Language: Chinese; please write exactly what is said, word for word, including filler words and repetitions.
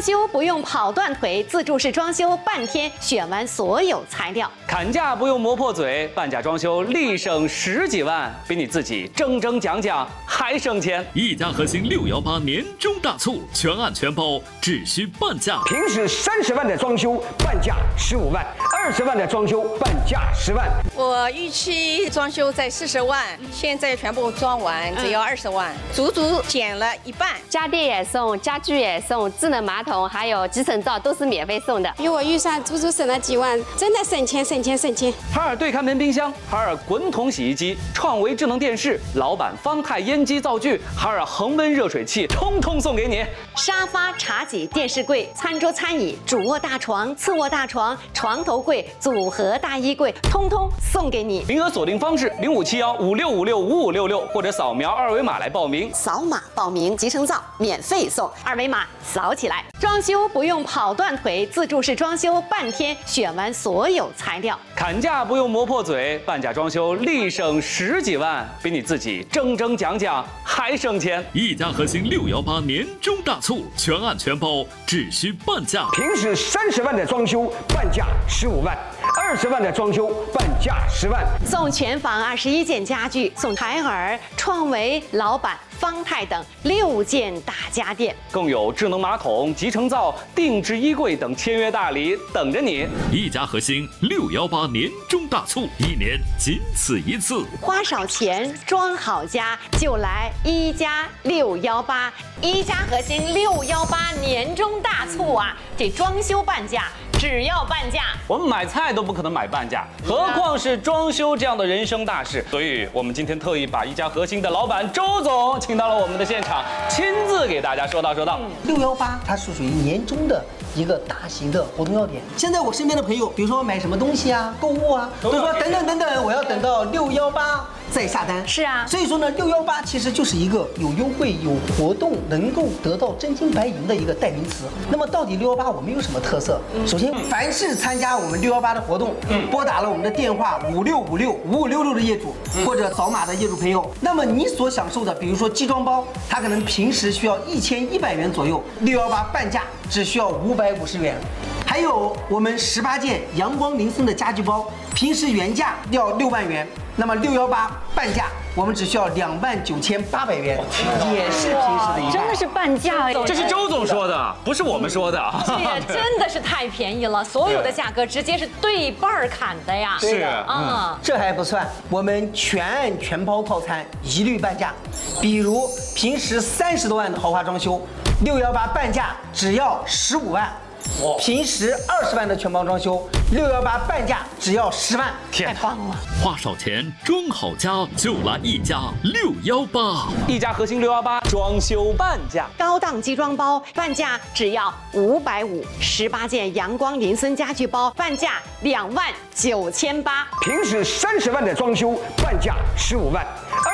修不用跑断腿，自助式装修半天选完所有材料。 砍价不用磨破嘴，半价装修立省十几万，比你自己争争讲讲还省钱。 一家核心六幺八年终大促，全案全包，只需半价。 平时三十万的装修，半价十五万；二十万的装修，半价十万。 我预期装修在四十万，现在全部装完只要二十万，足足减了一半。 家电也送，家具也送，智能马桶还有集成灶都是免费送的。 比我预算足足省了几万，真的省钱省钱省钱。 海尔对看门冰箱、海尔滚筒洗衣机、创维智能电视、老板方太烟机灶具、海尔恒温热水器，通通送给你。 沙发、茶几、电视柜、餐桌、餐椅、主卧大床、次卧大床、床头柜、组合大衣柜，通通送给你。 名额锁定方式：零五七幺五六五六五五六六，或者扫描二维码来报名。 扫码报名，集成灶免费送，二维码扫起来。装修不用跑断腿，自助式装修半天选完所有材料。 砍价不用磨破嘴，半价装修立省十几万，比你自己争争讲讲还省钱。 一家核心六幺八年终大促，全案全包，只需半价。 平时三十万的装修，半价十五万；二十万的装修，半价十万。 送全房二十一件家具，送海尔、创维、老板、方太等六件大家电， 更有智能马桶、集成灶、定制衣柜等签约大礼等着你。 一家核心六幺八年终大促，一年仅此一次。 花少钱装好家，就来一加六幺八。一加核心六幺八年终大促啊！这装修半价，只要半价。 我们买菜都不可能买半价，何况是装修这样的人生大事。所以我们今天特意把一家核心的老板周总请到了我们的现场，亲自给大家说道说道。 六幺八它是属于年终的一个大型的活动要点。现在我身边的朋友，比如说买什么东西啊、购物啊，都说等等等等，我要等到六幺八再下单。 是啊， 所以说呢，六幺八其实就是一个有优惠、有活动，能够得到真金白银的一个代名词。那么到底六幺八我们有什么特色？首先，凡是参加我们六幺八的活动，拨打了我们的电话五六五六五五六六的业主或者扫码的业主朋友，那么你所享受的，比如说集装包，它可能平时需要一千一百元左右，六幺八半价只需要五百五十元。还有我们十八件阳光林森的家具包，平时原价要六万元，那么六幺八半价我们只需要两万九千八百元，也是平时的一半。 真的是半价哎！ 这是周总说的，不是我们说的。 这也真的是太便宜了，所有的价格直接是对半儿砍的呀。 是啊， 这还不算，我们全案全包套餐一律半价。比如平时三十多万的豪华装修，六幺八半价只要十五万。平时二十万的全包装修，六幺八半价只要十万， 天， 太棒了！ 花少钱装好家，就来一家六幺八。 一家核心六幺八装修半价， 高档集装包半价只要五百五，十八件阳光林森家具包半价两万九千八。 平时三十万的装修，半价十五万；